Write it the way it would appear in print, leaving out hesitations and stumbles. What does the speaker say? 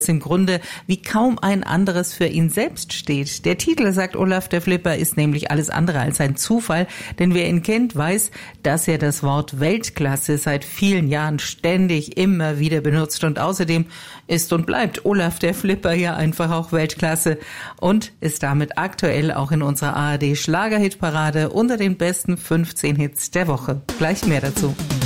im Grunde wie kaum ein anderes für ihn selbst steht. Der Titel, sagt Olaf der Flipper, ist nämlich alles andere als ein Zufall, denn wer ihn kennt, weiß, dass er das Wort Weltklasse seit vielen Jahren ständig immer wieder benutzt und außerdem ist und bleibt Olaf der Flipper ja einfach auch Weltklasse und ist damit aktuell auch in unserer ARD Schlagerhitparade unter den besten 15 Hits der Woche. Gleich mehr dazu.